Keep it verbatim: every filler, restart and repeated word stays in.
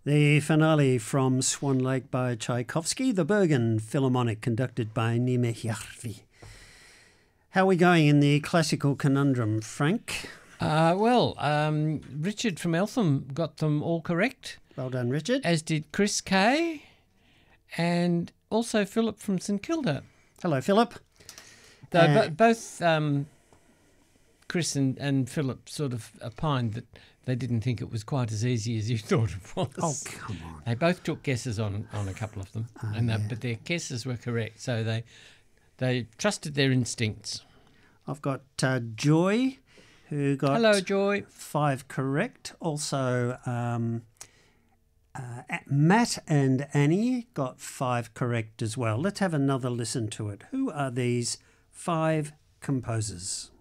The finale from Swan Lake by Tchaikovsky, the Bergen Philharmonic conducted by Niemejärvi. How are we going in the classical conundrum, Frank? Uh, well, um, Richard from Eltham got them all correct. Well done, Richard. As did Chris Kay and also Philip from St Kilda. Hello, Philip. Though Uh, bo- both um, Chris and, and Philip sort of opined that they didn't think it was quite as easy as you thought it was. Oh, come on. They both took guesses on, on a couple of them, Oh, and they, yeah. but their guesses were correct, so they they trusted their instincts. I've got uh, Joy, who got Hello, Joy. five correct. Also, um, uh, Matt and Annie got five correct as well. Let's have another listen to it. Who are these five composers?